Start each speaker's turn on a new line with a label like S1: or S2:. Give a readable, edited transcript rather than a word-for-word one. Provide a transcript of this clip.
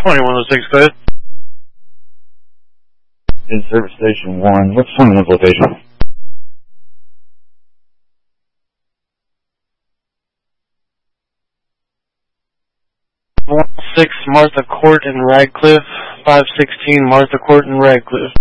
S1: 2106, go ahead.
S2: In Service Station 1, what's someone's location?
S1: 116 Martha Court in Radcliffe, 516 Martha Court in Radcliffe.